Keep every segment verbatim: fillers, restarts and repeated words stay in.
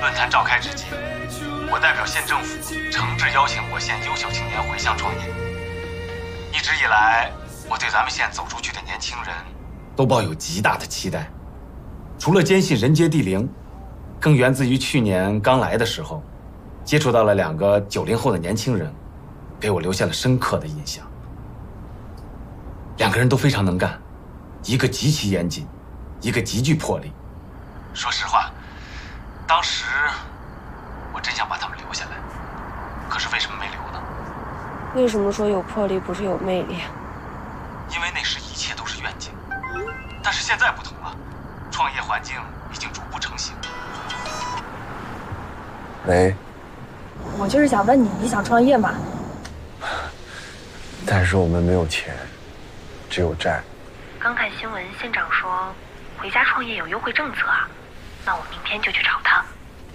论坛召开之际，我代表县政府诚挚邀请我县优秀青年回乡创业。一直以来，我对咱们县走出去的年轻人都抱有极大的期待。除了坚信人杰地灵，更源自于去年刚来的时候，接触到了两个九零后的年轻人，给我留下了深刻的印象。两个人都非常能干，一个极其严谨，一个极具魄力。说实话，当时我真想把他们留下来，可是为什么没留呢？ 为什么说有魄力不是有魅力？ 因为那时一切都是愿景，但是现在不同了，创业环境已经逐步成型。 喂， 我就是想问你，你想创业吗？ 但是我们没有钱，只有债。 刚看新闻，县长说回家创业有优惠政策啊，那我明天就去找他。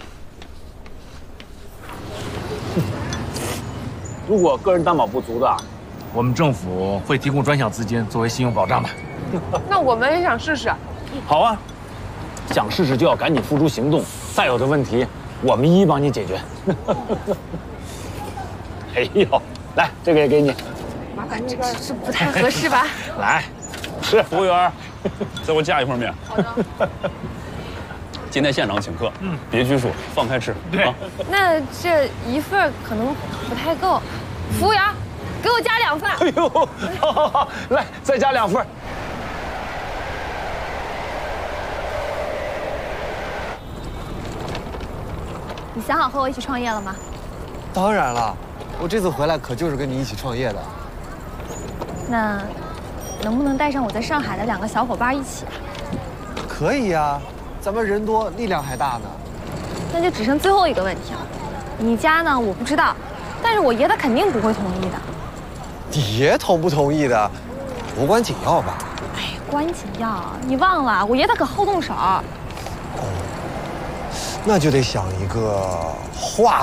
如果个人担保不足的， 我们政府会提供专项资金作为信用保障的。 那我们也想试试。 好啊，想试试就要赶紧付诸行动，再有的问题我们一一帮你解决。哎呦，来，这个也给你。 麻烦这个是不太合适吧？ 来，吃。服务员，再给我加一份面。 好的。 今天现场请客，嗯，别拘束，放开吃。对、啊。 那这一份可能不太够，服务员，给我加两份。 哎呦，好好好，来，再加两份。 你想好和我一起创业了吗？ 当然了，我这次回来可就是跟你一起创业的。 那能不能带上我在上海的两个小伙伴一起啊？ 可以呀，咱们人多力量还大呢。 那就只剩最后一个问题了，你家呢我不知道，但是我爷他肯定不会同意的。 你爷同不同意的，无关紧要吧？ 哎，关紧要，你忘了我爷他可好动手。 那就得想一个话